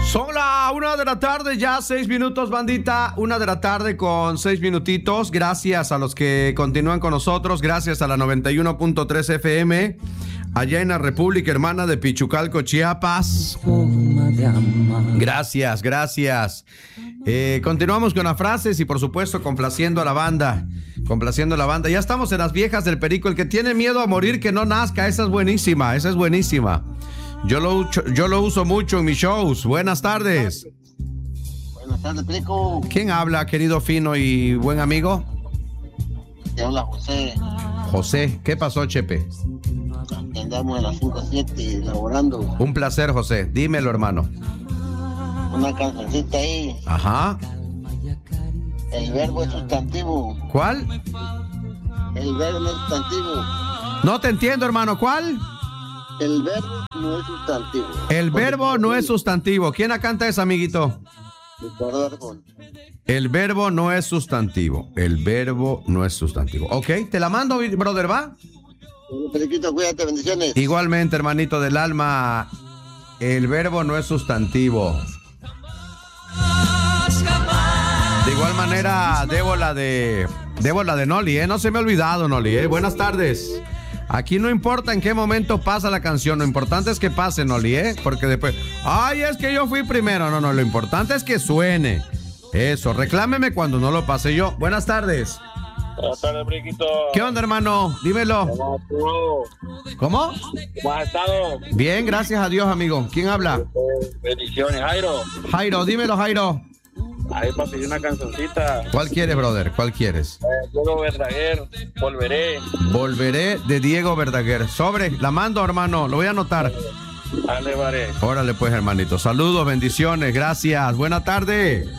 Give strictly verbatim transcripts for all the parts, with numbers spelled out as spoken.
Son la una de la tarde, ya seis minutos, bandita. Una de la tarde con seis minutitos. Gracias a los que continúan con nosotros. Gracias a la noventa y uno punto tres F M. Allá en la República Hermana de Pichucalco, Chiapas. Gracias, gracias. Eh, continuamos con las frases y por supuesto complaciendo a la banda. Complaciendo a la banda. Ya estamos en las viejas del Perico. El que tiene miedo a morir, que no nazca. Esa es buenísima, esa es buenísima. Yo lo, yo lo uso mucho en mis shows. Buenas tardes. Buenas tardes, Perico. ¿Quién habla, querido fino y buen amigo? Te habla José. José, ¿qué pasó, Chepe? Aquí andamos a las cinco siete laborando. Un placer, José. Dímelo, hermano. Una cancioncita ahí. Ajá. El verbo es sustantivo. ¿Cuál? El verbo no es sustantivo. No te entiendo, hermano. ¿Cuál? El verbo no es sustantivo. El verbo no es sustantivo. ¿Quién la canta esa, amiguito? El verbo no es sustantivo. El verbo no es sustantivo. Ok, te la mando, brother, ¿va? Periquito, cuídate, bendiciones. Igualmente, hermanito del alma. El verbo no es sustantivo. De igual manera, debo la de... Debo la de Noli, ¿eh? No se me ha olvidado, Noli, ¿eh? Buenas tardes. Aquí no importa en qué momento pasa la canción, lo importante es que pase, Noli, ¿eh? Porque después, ay, es que yo fui primero. No, no, lo importante es que suene. Eso, reclámeme cuando no lo pase yo. Buenas tardes. Buenas tardes, Briquito. ¿Qué onda, hermano? Dímelo. ¿Cómo? ¿Cómo has estado? Bien, gracias a Dios, amigo. ¿Quién habla? Bendiciones, Jairo. Jairo, dímelo, Jairo. Ahí para pedir una cancioncita. ¿Cuál quieres, brother? ¿Cuál quieres? Eh, Diego Verdaguer, Volveré. Volveré, de Diego Verdaguer. Sobre, la mando, hermano, lo voy a anotar. Dale, vale. Órale, pues, hermanito. Saludos, bendiciones, gracias. Buena tarde.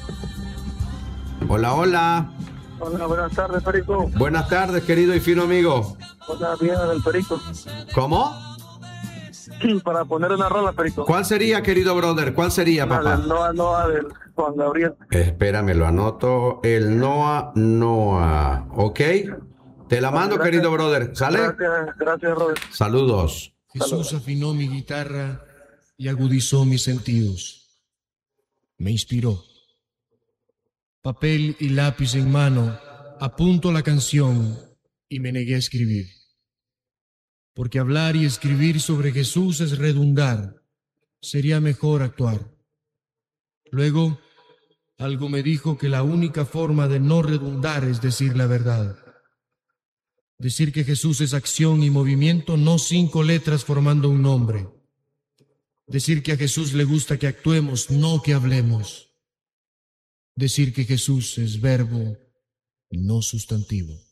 Hola, hola. Hola, buenas tardes, Perico. Buenas tardes, querido y fino amigo. Hola, bien del Perico. ¿Cómo? Para poner una rola, Perico. ¿Cuál sería, querido brother? ¿Cuál sería, papá? El Noa Noa del Juan Gabriel. Espérame, lo anoto. El Noa Noa. ¿Ok? Te la mando, gracias, querido brother. ¿Sale? Gracias, gracias, Robert. Saludos. Jesús Saludos. afinó mi guitarra y agudizó mis sentidos. Me inspiró. Papel y lápiz en mano, apunto la canción y me negué a escribir. Porque hablar y escribir sobre Jesús es redundar. Sería mejor actuar. Luego, algo me dijo que la única forma de no redundar es decir la verdad. Decir que Jesús es acción y movimiento, no cinco letras formando un nombre. Decir que a Jesús le gusta que actuemos, no que hablemos. Decir que Jesús es verbo, no sustantivo.